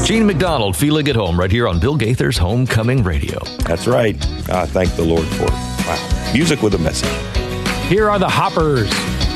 Gene McDonald feeling at home right here on Bill Gaither's Homecoming Radio. That's right. Thank the Lord for it. Wow. Music with a message. Here are the Hoppers.